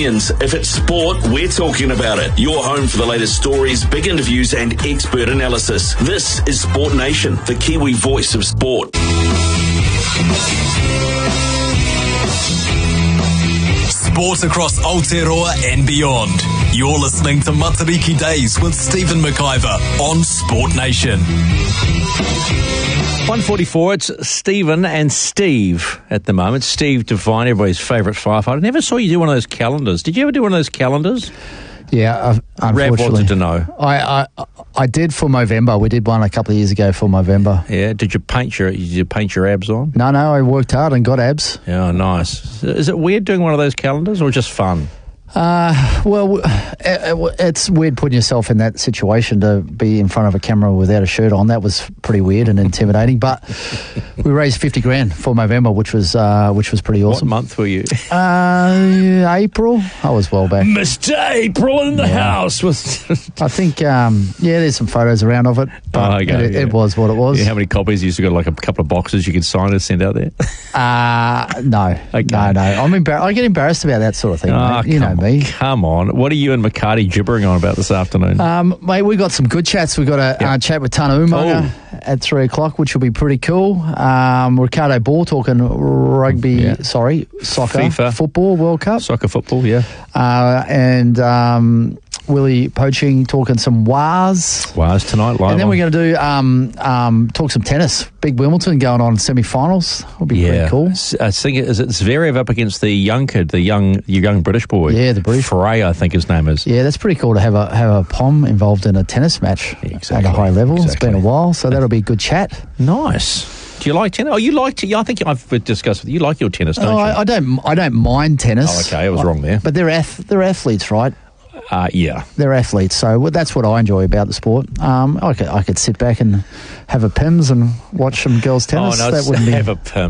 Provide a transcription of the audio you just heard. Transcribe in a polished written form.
opinions. If it's sport, we're talking about it. Your home for the latest stories, big interviews and expert analysis. This is Sport Nation, the Kiwi voice of sport. Sport across Aotearoa and beyond. You're listening to Matariki Days with Stephen McIver on Sport Nation. 1:44, it's Stephen and Steve at the moment. Steve Devine, everybody's favourite firefighter. I never saw you do one of those calendars. Did you ever do one of those calendars? Yeah, Rab wanted to know. I did for Movember. We did one a couple of years ago for Movember. Yeah, did you paint your abs on? No, I worked hard and got abs. Yeah, nice. Is it weird doing one of those calendars or just fun? Well, it's weird putting yourself in that situation to be in front of a camera without a shirt on. That was pretty weird and intimidating. But we raised $50,000 for Movember, which was pretty awesome. What month were you? April. I was well back. Mr. April in the house. I think, there's some photos around of it. But it was what it was. Yeah, how many copies? You used to got like a couple of boxes you could sign and send out there? No. Okay. No. I get embarrassed about that sort of thing. Mate. You know me. Come on. What are you and McCarty gibbering on about this afternoon? Mate, we got some good chats. We got a chat with Tana Umaga at 3 o'clock, which will be pretty cool. Ricardo Ball talking soccer, FIFA. football, World Cup. Soccer football, yeah. And Willie Poaching talking some WAS. WAS tonight, live. And then we're going to do talk some tennis. Big Wimbledon going on semi-finals. Will be pretty cool. I think it's Zverev up against the young kid, the young British boy. Yeah, the British. Frey, I think his name is. Yeah, that's pretty cool to have a POM involved in a tennis match at a high level. Exactly. It's been a while, so that'll be a good chat. Nice. Do you like tennis? Oh, you like I think I've discussed with you. You like your tennis, don't you? I don't mind tennis. Oh, okay, I was wrong there. But they're athletes, right? Yeah. They're athletes, so that's what I enjoy about the sport. I could sit back and have a Pims and watch some girls tennis. Oh, no, that wouldn't be have a Pims.